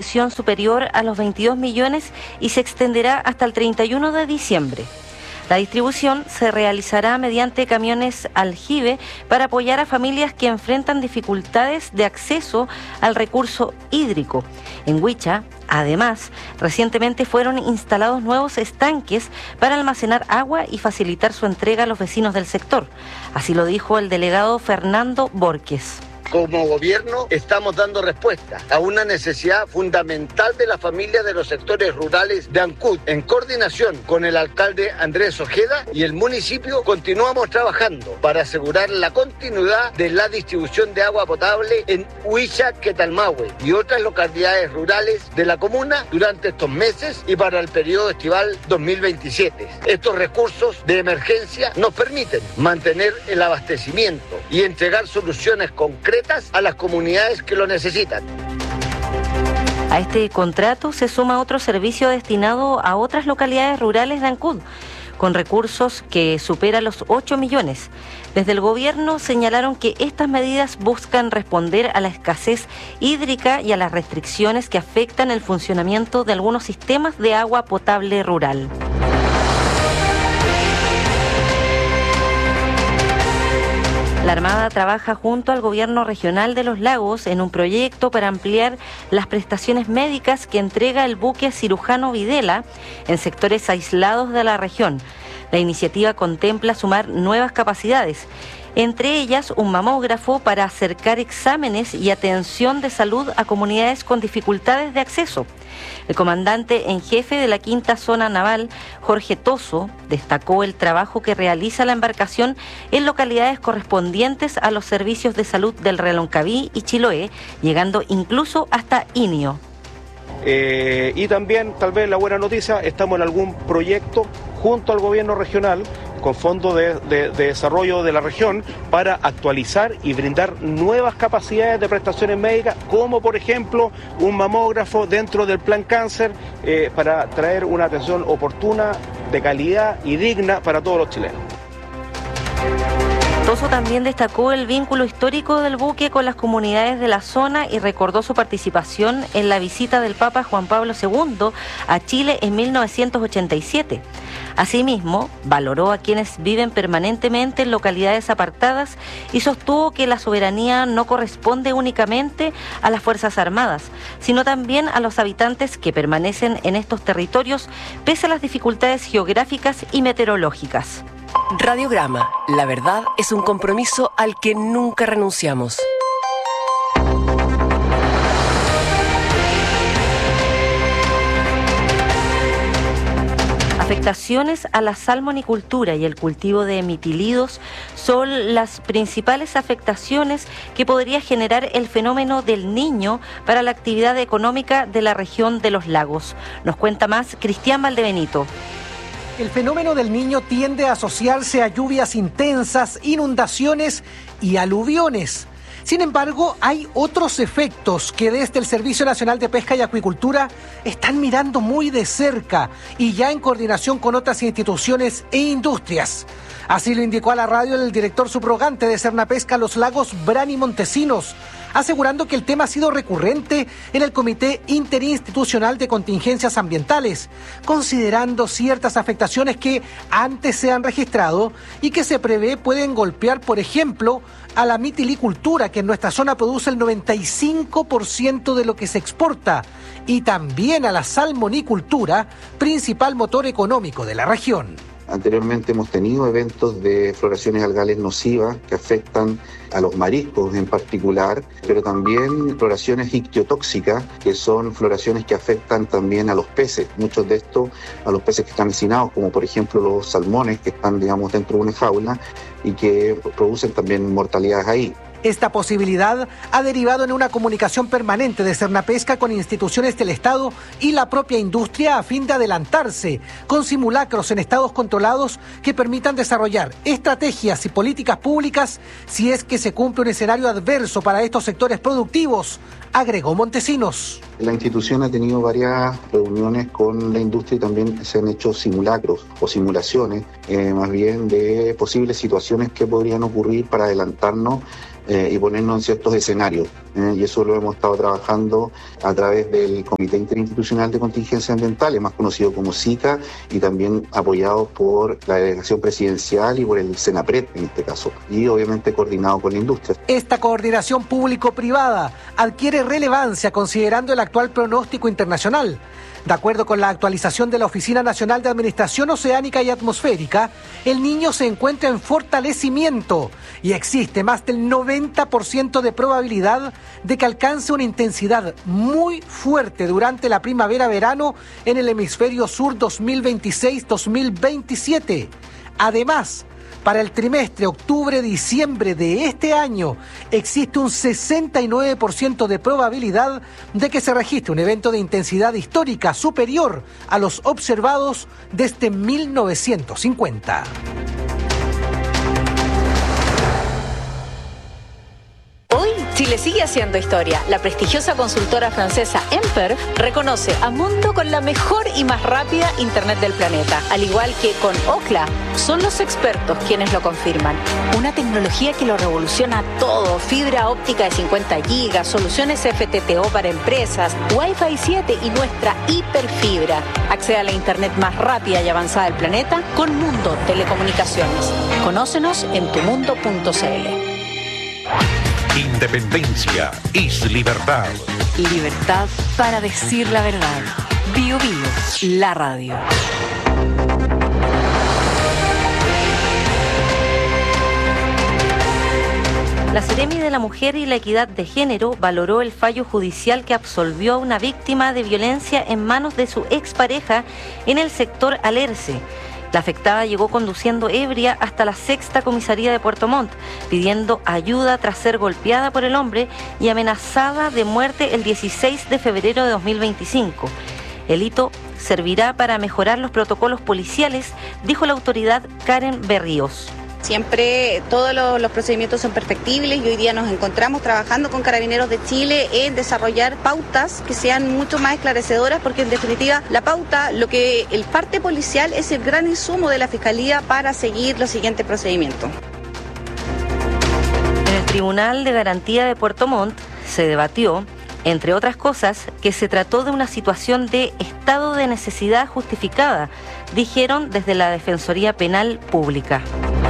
inversión superior a los 22 millones y se extenderá hasta el 31 de diciembre. La distribución se realizará mediante camiones aljibe para apoyar a familias que enfrentan dificultades de acceso al recurso hídrico. En Huicha, además, recientemente fueron instalados nuevos estanques para almacenar agua y facilitar su entrega a los vecinos del sector. Así lo dijo el delegado Fernando Borges. Como gobierno estamos dando respuesta a una necesidad fundamental de la familia de los sectores rurales de Ancud. En coordinación con el alcalde Andrés Ojeda y el municipio continuamos trabajando para asegurar la continuidad de la distribución de agua potable en Huicha, Quetalmahue y otras localidades rurales de la comuna durante estos meses y para el periodo estival 2027. Estos recursos de emergencia nos permiten mantener el abastecimiento y entregar soluciones concretas a las comunidades que lo necesitan. A este contrato se suma otro servicio destinado a otras localidades rurales de Ancud, con recursos que superan los 8 millones. Desde el gobierno señalaron que estas medidas buscan responder a la escasez hídrica y a las restricciones que afectan el funcionamiento de algunos sistemas de agua potable rural. La Armada trabaja junto al Gobierno Regional de Los Lagos en un proyecto para ampliar las prestaciones médicas que entrega el buque Cirujano Videla en sectores aislados de la región. La iniciativa contempla sumar nuevas capacidades, entre ellas un mamógrafo para acercar exámenes y atención de salud a comunidades con dificultades de acceso. El comandante en jefe de la Quinta Zona Naval, Jorge Toso, destacó el trabajo que realiza la embarcación en localidades correspondientes a los servicios de salud del Reloncaví y Chiloé, llegando incluso hasta Inio. Y también, tal vez la buena noticia, estamos en algún proyecto junto al gobierno regional con fondos de desarrollo de la región para actualizar y brindar nuevas capacidades de prestaciones médicas, como por ejemplo un mamógrafo dentro del plan cáncer, para traer una atención oportuna, de calidad y digna para todos los chilenos. Toso también destacó el vínculo histórico del buque con las comunidades de la zona y recordó su participación en la visita del Papa Juan Pablo II a Chile en 1987. Asimismo, valoró a quienes viven permanentemente en localidades apartadas y sostuvo que la soberanía no corresponde únicamente a las Fuerzas Armadas, sino también a los habitantes que permanecen en estos territorios pese a las dificultades geográficas y meteorológicas. Radiograma, la verdad es un compromiso al que nunca renunciamos. Afectaciones a la salmonicultura y el cultivo de mitilidos son las principales afectaciones que podría generar el fenómeno del Niño para la actividad económica de la región de los lagos. Nos cuenta más Cristian Valdebenito. El fenómeno del Niño tiende a asociarse a lluvias intensas, inundaciones y aluviones. Sin embargo, hay otros efectos que desde el Servicio Nacional de Pesca y Acuicultura están mirando muy de cerca y ya en coordinación con otras instituciones e industrias. Así lo indicó a la radio el director subrogante de Sernapesca Los Lagos, Brani Montesinos, asegurando que el tema ha sido recurrente en el Comité Interinstitucional de Contingencias Ambientales, considerando ciertas afectaciones que antes se han registrado y que se prevé pueden golpear, por ejemplo, a la mitilicultura, que en nuestra zona produce el 95% de lo que se exporta, y también a la salmonicultura, principal motor económico de la región. Anteriormente hemos tenido eventos de floraciones algales nocivas que afectan a los mariscos en particular, pero también floraciones ictiotóxicas, que son floraciones que afectan también a los peces, muchos de estos a los peces que están hacinados, como por ejemplo los salmones que están, digamos, dentro de una jaula y que producen también mortalidades ahí. Esta posibilidad ha derivado en una comunicación permanente de Sernapesca con instituciones del Estado y la propia industria a fin de adelantarse con simulacros en estados controlados que permitan desarrollar estrategias y políticas públicas si es que se cumple un escenario adverso para estos sectores productivos, agregó Montesinos. La institución ha tenido varias reuniones con la industria y también se han hecho simulacros o simulaciones, más bien de posibles situaciones que podrían ocurrir para adelantarnos y ponernos en ciertos escenarios. Y eso lo hemos estado trabajando a través del Comité Interinstitucional de Contingencias Ambientales, más conocido como SICA, y también apoyados por la Delegación Presidencial y por el Senapred en este caso, y obviamente coordinado con la industria. Esta coordinación público-privada adquiere relevancia considerando el actual pronóstico internacional. De acuerdo con la actualización de la Oficina Nacional de Administración Oceánica y Atmosférica, el Niño se encuentra en fortalecimiento y existe más del 90% de probabilidad de que alcance una intensidad muy fuerte durante la primavera-verano en el hemisferio sur 2026-2027. Además, para el trimestre octubre-diciembre de este año, existe un 69% de probabilidad de que se registre un evento de intensidad histórica superior a los observados desde 1950. Hoy, Chile sigue haciendo historia. La prestigiosa consultora francesa Emper reconoce a Mundo con la mejor y más rápida Internet del planeta. Al igual que con Ookla, son los expertos quienes lo confirman. Una tecnología que lo revoluciona todo. Fibra óptica de 50 gigas, soluciones FTTO para empresas, Wi-Fi 7 y nuestra hiperfibra. Accede a la Internet más rápida y avanzada del planeta con Mundo Telecomunicaciones. Conócenos en tumundo.cl. Independencia es libertad. Libertad para decir la verdad. Bio Bio, la radio. La Seremi de la Mujer y la Equidad de Género valoró el fallo judicial que absolvió a una víctima de violencia en manos de su expareja en el sector Alerce. La afectada llegó conduciendo ebria hasta la 6ª comisaría de Puerto Montt, pidiendo ayuda tras ser golpeada por el hombre y amenazada de muerte el 16 de febrero de 2025. El hito servirá para mejorar los protocolos policiales, dijo la autoridad Karen Berríos. Siempre todos los procedimientos son perfectibles y hoy día nos encontramos trabajando con Carabineros de Chile en desarrollar pautas que sean mucho más esclarecedoras, porque en definitiva la pauta, lo que el parte policial es el gran insumo de la Fiscalía para seguir los siguientes procedimientos. En el Tribunal de Garantía de Puerto Montt se debatió, entre otras cosas, que se trató de una situación de estado de necesidad justificada, dijeron desde la Defensoría Penal Pública.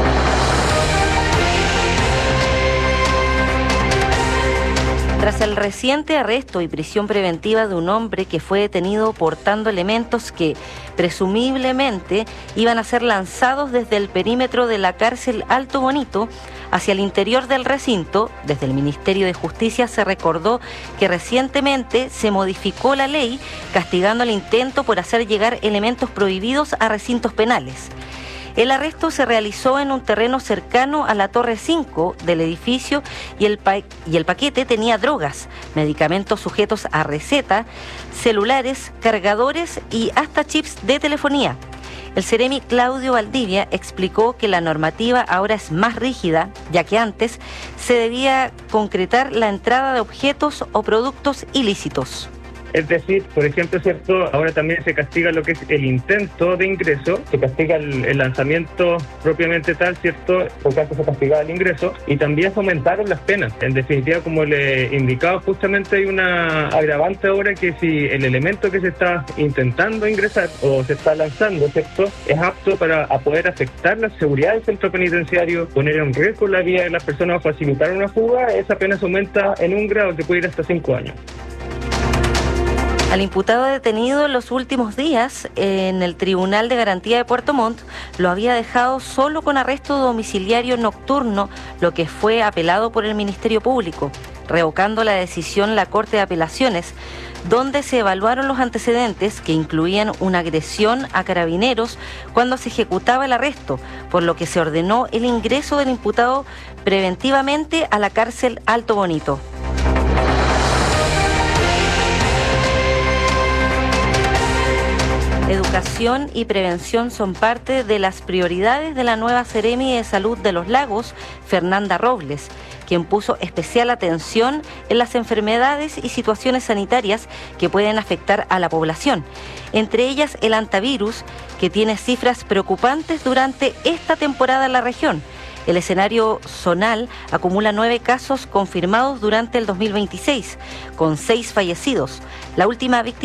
Tras el reciente arresto y prisión preventiva de un hombre que fue detenido portando elementos que presumiblemente iban a ser lanzados desde el perímetro de la cárcel Alto Bonito hacia el interior del recinto, desde el Ministerio de Justicia se recordó que recientemente se modificó la ley castigando el intento por hacer llegar elementos prohibidos a recintos penales. El arresto se realizó en un terreno cercano a la Torre 5 del edificio y el paquete tenía drogas, medicamentos sujetos a receta, celulares, cargadores y hasta chips de telefonía. El Seremi Claudio Valdivia explicó que la normativa ahora es más rígida, ya que antes se debía concretar la entrada de objetos o productos ilícitos. Es decir, por ejemplo, ¿cierto? Ahora también se castiga lo que es el intento de ingreso, se castiga el lanzamiento propiamente tal, ¿cierto? Por caso se castiga el ingreso, y también se aumentaron las penas. En definitiva, como le indicaba, justamente hay una agravante ahora que si el elemento que se está intentando ingresar o se está lanzando, ¿cierto?, es apto para poder afectar la seguridad del centro penitenciario, poner en riesgo la vida de las personas o facilitar una fuga, esa pena se aumenta en un grado que puede ir hasta 5 años. Al imputado detenido en los últimos días en el Tribunal de Garantía de Puerto Montt lo había dejado solo con arresto domiciliario nocturno, lo que fue apelado por el Ministerio Público, revocando la decisión la Corte de Apelaciones, donde se evaluaron los antecedentes que incluían una agresión a carabineros cuando se ejecutaba el arresto, por lo que se ordenó el ingreso del imputado preventivamente a la cárcel Alto Bonito. Educación y prevención son parte de las prioridades de la nueva Seremi de Salud de los Lagos, Fernanda Robles, quien puso especial atención en las enfermedades y situaciones sanitarias que pueden afectar a la población, entre ellas el hantavirus, que tiene cifras preocupantes durante esta temporada en la región. El escenario zonal acumula 9 casos confirmados durante el 2026, con 6 fallecidos. La última víctima